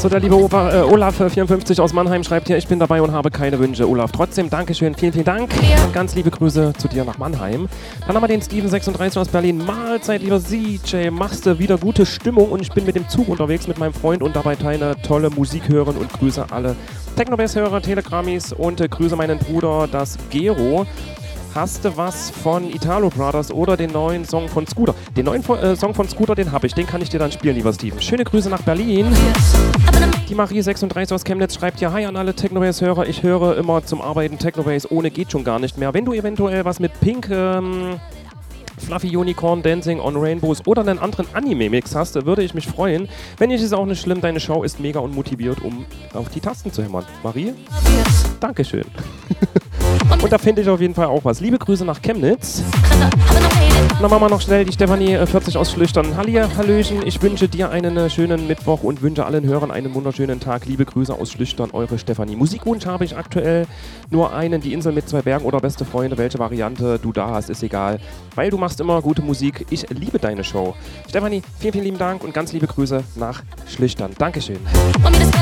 So, der liebe Olaf54 aus Mannheim schreibt hier, ich bin dabei und habe keine Wünsche. Olaf, trotzdem Dankeschön, vielen, vielen Dank. Und ganz liebe Grüße zu dir nach Mannheim. Dann haben wir den Steven36 aus Berlin. Mahlzeit, lieber CJ, machst du wieder gute Stimmung und ich bin mit dem Zug unterwegs mit meinem Freund und dabei deine tolle Musik hören und grüße alle Technobase-Hörer, Telegrammis und grüße meinen Bruder, das Gero. Hast du was von Italo Brothers oder den neuen Song von Scooter? Den neuen Song von Scooter, den habe ich. Den kann ich dir dann spielen, lieber Steven. Schöne Grüße nach Berlin. Die Marie36 aus Chemnitz schreibt hier, hi an alle Technobase-Hörer. Ich höre immer zum Arbeiten Technobase. Ohne geht schon gar nicht mehr. Wenn du eventuell was mit Pink, Fluffy Unicorn, Dancing on Rainbows oder einen anderen Anime-Mix hast, würde ich mich freuen. Wenn nicht, ist auch nicht schlimm. Deine Show ist mega und motiviert, um auf die Tasten zu hämmern. Marie? Dankeschön. Und da finde ich auf jeden Fall auch was. Liebe Grüße nach Chemnitz. Dann machen wir noch schnell die Stefanie 40 aus Schlüchtern. Hallöchen, ich wünsche dir einen schönen Mittwoch und wünsche allen Hörern einen wunderschönen Tag. Liebe Grüße aus Schlüchtern, eure Stefanie. Musikwunsch habe ich aktuell nur einen, die Insel mit 2 Bergen oder beste Freunde. Welche Variante du da hast, ist egal. Weil du machst immer gute Musik. Ich liebe deine Show. Stefanie, vielen, vielen lieben Dank und ganz liebe Grüße nach Schlüchtern. Dankeschön.